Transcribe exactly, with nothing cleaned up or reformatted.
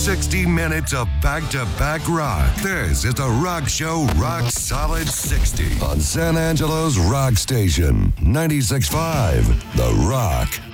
sixty minutes of back-to-back rock. This is the Rock Show Rock Solid sixty on San Angelo's Rock Station, ninety-six point five The Rock.